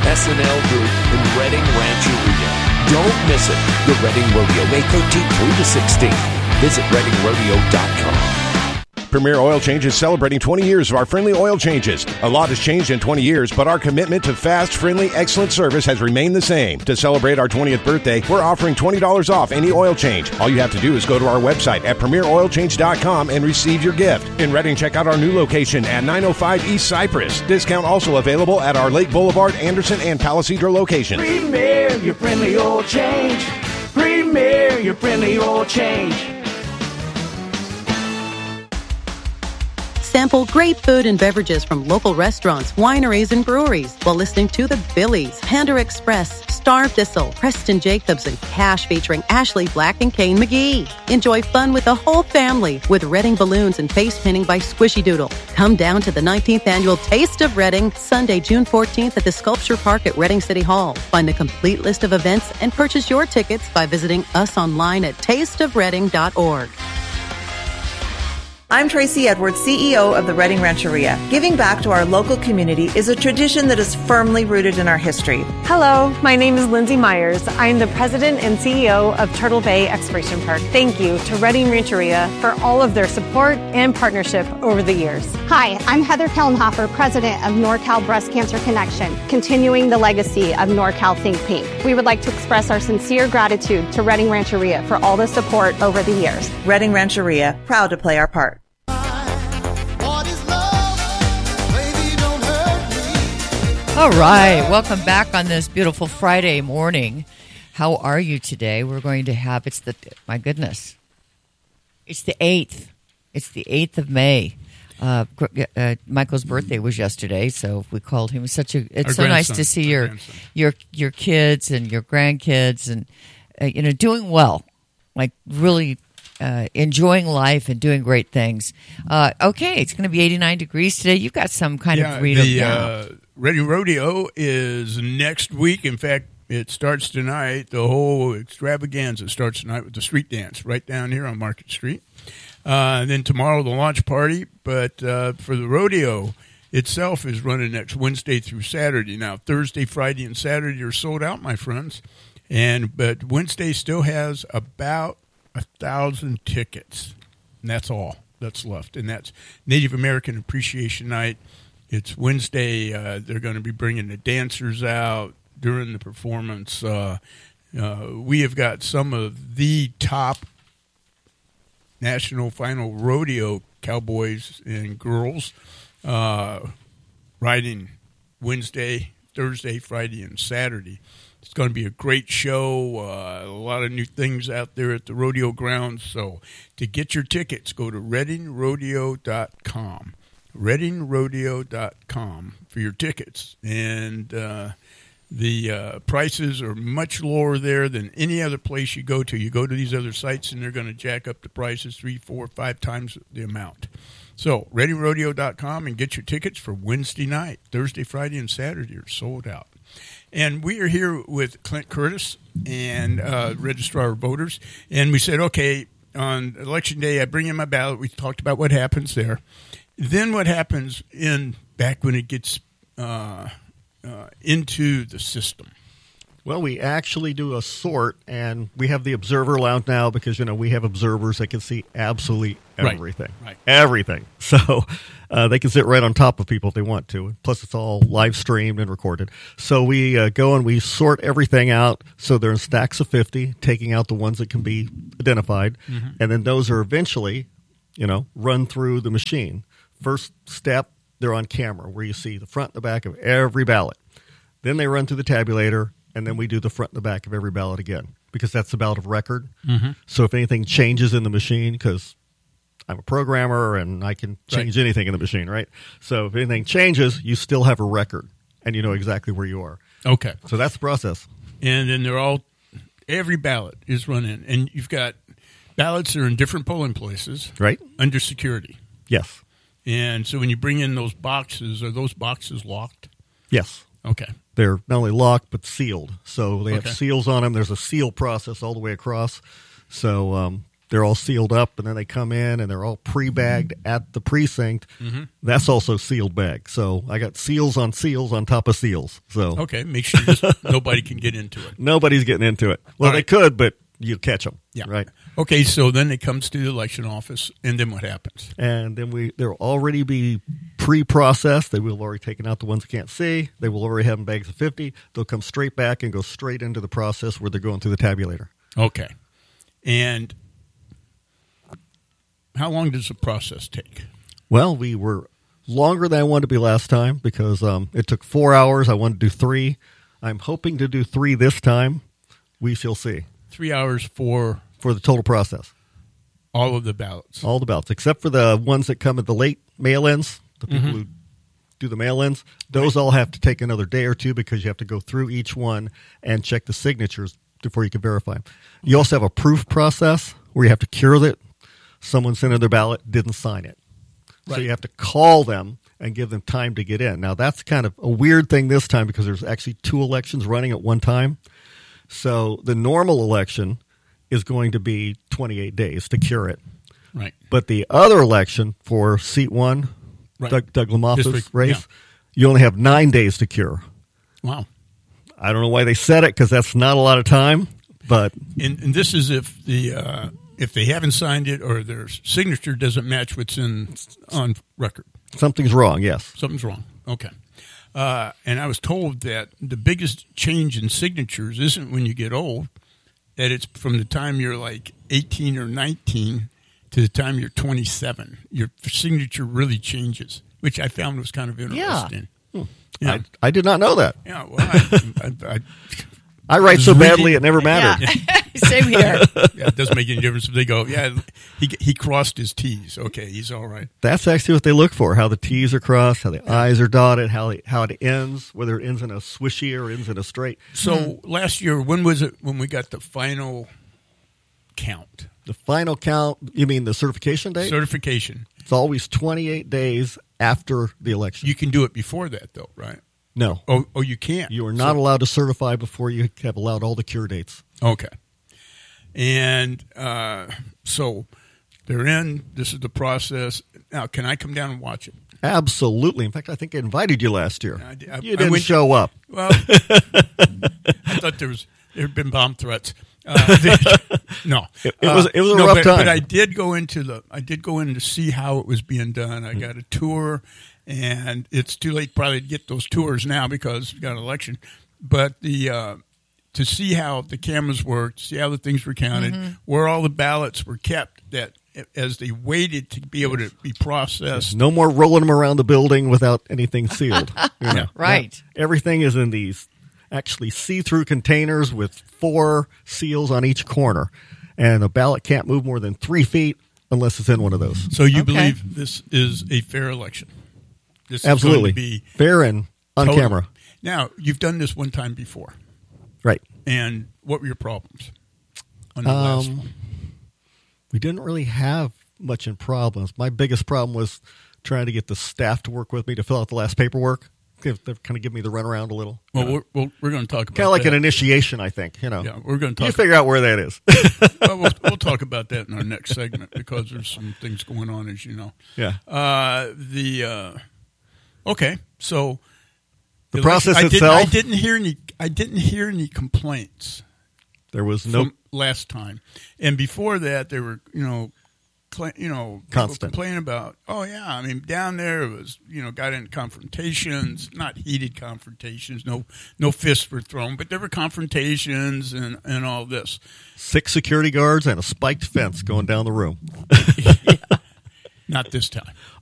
S&L Group in Reading Rancheria. Don't miss it. The Reading Rodeo, May 13th through the 16th. Visit ReadingRodeo.com. Premier Oil Change is celebrating 20 years of our friendly oil changes. A lot has changed in 20 years, but our commitment to fast, friendly, excellent service has remained the same. To celebrate our 20th birthday, we're offering $20 off any oil change. All you have to do is go to our website at premieroilchange.com and receive your gift. In Reading, check out our new location at 905 East Cypress. Discount also available at our Lake Boulevard, Anderson, and Palisadro locations. Premier, your friendly oil change. Premier, your friendly oil change. Sample great food and beverages from local restaurants, wineries, and breweries while listening to the Billies, Panda Express, Star Thistle, Preston Jacobs, and Cash featuring Ashley Black and Kane McGee. Enjoy fun with the whole family with Reading balloons and face painting by Squishy Doodle. Come down to the 19th Annual Taste of Reading, Sunday, June 14th at the Sculpture Park at Reading City Hall. Find a complete list of events and purchase your tickets by visiting us online at tasteofreading.org. I'm Tracy Edwards, CEO of the Reading Rancheria. Giving back to our local community is a tradition that is firmly rooted in our history. Hello, my name is Lindsay Myers. I'm the president and CEO of Turtle Bay Exploration Park. Thank you to Reading Rancheria for all of their support and partnership over the years. Hi, I'm Heather Kellenhofer, president of NorCal Breast Cancer Connection, continuing the legacy of NorCal Think Pink. We would like to express our sincere gratitude to Reading Rancheria for all the support over the years. Reading Rancheria, proud to play our part. All right, welcome back on this beautiful Friday morning. How are you today? We're going to have, my goodness, it's the 8th. It's the 8th of May. Michael's birthday was yesterday, so we called him. It's so nice to see your kids and your grandkids and, doing well, like really enjoying life and doing great things. Okay, it's going to be 89 degrees today. You've got some kind of freedom now. Reading Rodeo is next week. In fact, it starts tonight. The whole extravaganza starts tonight with the street dance right down here on Market Street. Then tomorrow, the launch party. But for the rodeo itself is running next Wednesday through Saturday. Now, Thursday, Friday, and Saturday are sold out, my friends. But Wednesday still has about 1,000 tickets. And that's all that's left. And that's Native American Appreciation Night. It's Wednesday. They're going to be bringing the dancers out during the performance. We have got some of the top national final rodeo cowboys and girls riding Wednesday, Thursday, Friday, and Saturday. It's going to be a great show, a lot of new things out there at the rodeo grounds. So to get your tickets, go to ReadingRodeo.com. ReadingRodeo.com for your tickets. And the prices are much lower there than any other place you go to. You go to these other sites, and they're going to jack up the prices 3, 4, 5 times the amount. So ReadingRodeo.com and get your tickets for Wednesday night. Thursday, Friday, and Saturday are sold out. And we are here with Clint Curtis and Registrar of Voters. And we said, okay, on Election Day, I bring in my ballot. We talked about what happens there. Then what happens back when it gets into the system? Well, we actually do a sort, and we have the observer lounge now because, we have observers that can see absolutely everything. Right. Everything. So they can sit right on top of people if they want to. Plus, it's all live streamed and recorded. So we go and we sort everything out. So they're in stacks of 50, taking out the ones that can be identified. Mm-hmm. And then those are eventually, run through the machine. First step, they're on camera where you see the front and the back of every ballot. Then they run through the tabulator, and then we do the front and the back of every ballot again because that's the ballot of record. Mm-hmm. So if anything changes in the machine, because I'm a programmer and I can change anything in the machine, right? So if anything changes, you still have a record, and you know exactly where you are. Okay. So that's the process. And then every ballot is run in, and you've got ballots that are in different polling places. Right. Under security. Yes. And so when you bring in those boxes, are those boxes locked? Yes. Okay. They're not only locked, but sealed. So they have seals on them. There's a seal process all the way across. So they're all sealed up, and then they come in and they're all pre-bagged at the precinct. Mm-hmm. That's also sealed bag. So I got seals on top of seals. So okay, make sure nobody can get into it. Nobody's getting into it. Well, they could, but you catch them. Yeah. Right. Okay, so then it comes to the election office, and then what happens? And then they'll already be pre-processed. They will have already taken out the ones that can't see. They will already have them bags of 50. They'll come straight back and go straight into the process where they're going through the tabulator. Okay. And how long does the process take? Well, we were longer than I wanted to be last time because it took 4 hours. I wanted to do 3. I'm hoping to do 3 this time. We shall see. 3 hours for the total process. All of the ballots. All the ballots, except for the ones that come at the late mail-ins, the people who do the mail-ins. Those all have to take another day or two because you have to go through each one and check the signatures before you can verify them. You also have a proof process where you have to cure that someone sent in their ballot, didn't sign it. Right. So you have to call them and give them time to get in. Now, that's kind of a weird thing this time because there's actually 2 elections running at one time. So the normal election is going to be 28 days to cure it. Right. But the other election for seat 1, right. Doug Lamoff's race, you only have 9 days to cure. Wow. I don't know why they said it because that's not a lot of time. But and this is if they haven't signed it or their signature doesn't match what's on record. Something's wrong, yes. Something's wrong. Okay. And I was told that the biggest change in signatures isn't when you get old, that it's from the time you're like 18 or 19 to the time you're 27. Your signature really changes, which I found was kind of interesting. Yeah. Yeah. I did not know that. Yeah, well, I write so badly it never mattered. Yeah. Same here. Yeah, it doesn't make any difference if they go, he crossed his T's. Okay, he's all right. That's actually what they look for, how the T's are crossed, how the I's are dotted, how it ends, whether it ends in a swishy or ends in a straight. So last year, when was it when we got the final count? The final count, you mean the certification date? Certification. It's always 28 days after the election. You can do it before that, though, right? No. Oh, you can't. You are not allowed to certify before you have allowed all the cure dates. Okay. And so they're in. This is the process. Now, can I come down and watch it? Absolutely. In fact, I think I invited you last year. You didn't went, show up. Well, I thought there had been bomb threats. No, it was a rough time. But I did go in to see how it was being done. I got a tour, and it's too late probably to get those tours now because we got an election. But to see how the cameras worked, see how the things were counted, where all the ballots were kept, that as they waited to be able to be processed. No more rolling them around the building without anything sealed. Right. Everything is in these actually see-through containers with 4 seals on each corner. And a ballot can't move more than 3 feet unless it's in one of those. So you believe this is a fair election? This Absolutely. Is going to be fair and on camera. Now, you've done this one time before. Right. And what were your problems on the last one? We didn't really have much in problems. My biggest problem was trying to get the staff to work with me to fill out the last paperwork. They're kind of give me the runaround a little. Well, we're going to talk about kind of like that. an initiation, I think. Yeah, we're going to talk. You figure out where that is. Well, we'll talk about that in our next segment because there's some things going on, as you know. Yeah. Okay, so the process itself. I didn't hear any complaints. There was no from last time, and before that, there were constant complaining about. Oh yeah, I mean down there it was got in confrontations, not heated confrontations. No fists were thrown, but there were confrontations and all this. 6 security guards and a spiked fence going down the room. Not this time.